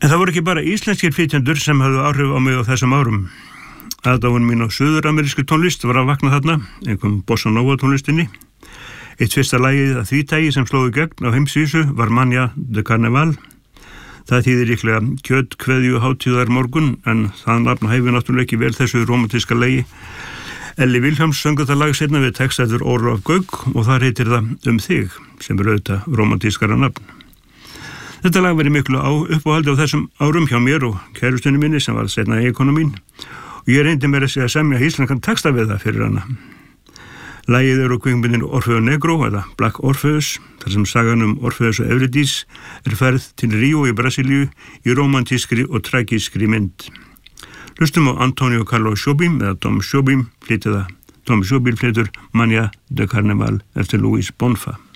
En það voru ekki bara íslenskir flytjendur sem höfðu áhrif á mig á þessum árum. Aðdáun mín á suður-amerísku tónlist var að vakna þarna, einhverjum bossa nova tónlistinni. Eitt fyrsta lagið að því tagi sem slóðu gegn á heimsvísu var Mañana de Carnaval. Það þýðir líklega kjöt, kveðju, hátíðar morgun, en það nafn hæfir náttúrulega ekki vel þessu rómantíska lagi. Elli Vilhjálms söngu það lag seinna við text eftir Ólaf Gauk og þar heitir það þig, sem auðvitað rómantískara nafn. Þetta lag verið miklu uppáhaldi á þessum árum hjá mér og kærustunni minni sem var seinna eiginkona mín og ég reyndi mér að semja íslenskan texta við það fyrir hana. Lagið úr kvikmyndinni Orfeo Negro eða Black Orpheus, þar sem sagan Orpheus og Eurídice ferð til Ríó í Brasilíu í romantískri og tragískri mynd. Hlustum á Antonio Carlos Jobim eða Tom Jobim flytur Mañana de Carnaval eftir Luis Bonfa.